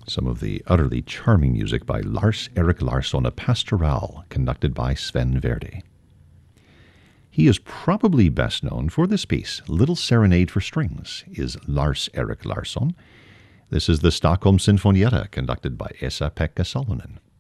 Some of the utterly charming music by Lars-Erik Larsson, a Pastoral, conducted by Sven Verdi. He is probably best known for this piece, Little Serenade for Strings, is Lars-Erik Larsson. This is the Stockholm Sinfonietta, conducted by Esa-Pekka Salonen.